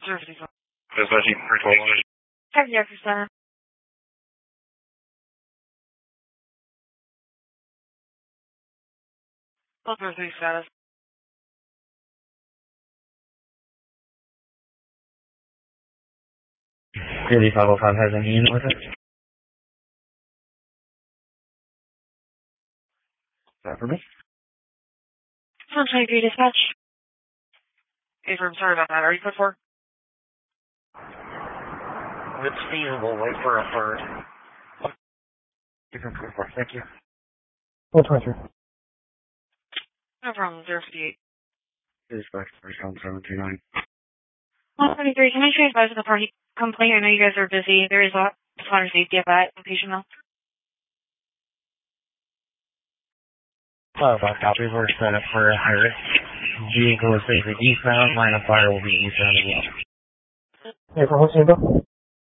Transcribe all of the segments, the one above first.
055. Dispatching 312. Check the extra center. Full 3 status. Really 505 has any unit with it? Is that for me? 123 dispatch. Affirm, sorry about that. Are you put for? It's feasible. Wait for a third. Affirm 24. Thank you. 123. No problem. 058. Dispatch 3729. 123, can I show you advise of the party complaint? I know you guys are busy. There is a fire safety at that location though. Well, about copy. We're set up for a high risk. Vehicle is safely eastbound. Line of fire will be eastbound as well. Yeah, for what's your bill?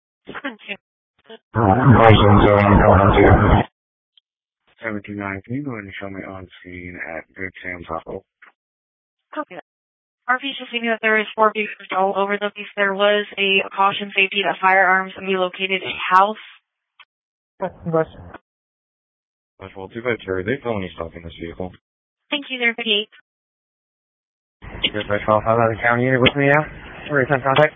729. Can you go ahead and show me on scene at Good Sam's Hospital? Copy that. RP just seeing that there is 4 vehicles all over the place. There was a caution safety that firearms can be located in house. Congrats. Well, too bad, Terry. They felony stopping this vehicle. Thank you, 058. Dispatch 12, have the county unit with me now? Where is that contact?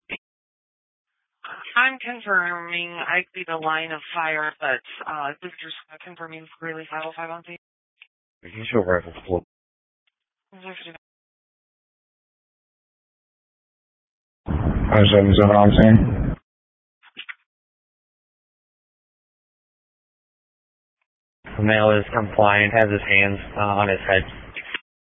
I'm confirming I see the line of fire, but this is just confirming really 505 on scene. You can show rifle flip. I'm 77 on scene. The male is compliant, has his hands on his head.